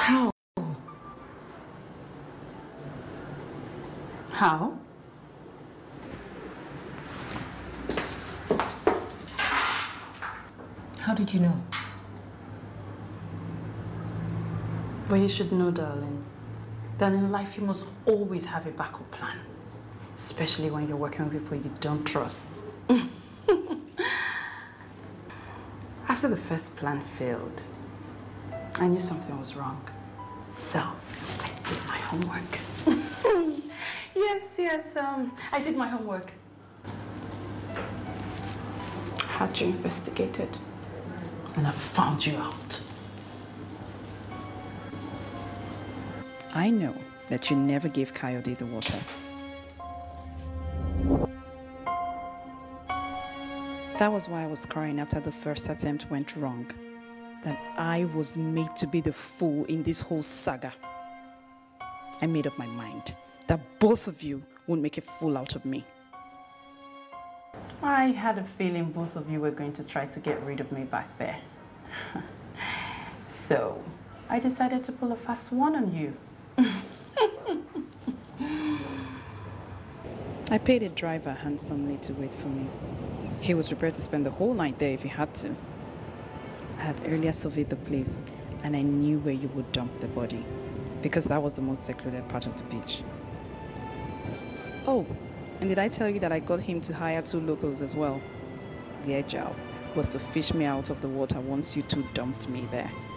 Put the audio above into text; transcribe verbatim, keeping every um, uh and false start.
How? How? How did you know? Well, you should know, darling, that in life you must always have a backup plan. Especially when you're working with people you don't trust. After the first plan failed, I knew something was wrong. So, I did my homework. Yes, yes, um, I did my homework. Had you investigated, and I found you out. I know that you never gave Coyote the water. That was why I was crying after the first attempt went wrong. That I was made to be the fool in this whole saga. I made up my mind that both of you would make a fool out of me. I had a feeling both of you were going to try to get rid of me back there. So, I decided to pull a fast one on you. I paid a driver handsomely to wait for me. He was prepared to spend the whole night there if he had to. I had earlier surveyed the place and I knew where you would dump the body because that was the most secluded part of the beach. Oh, and did I tell you that I got him to hire two locals as well? Their job was to fish me out of the water once you two dumped me there.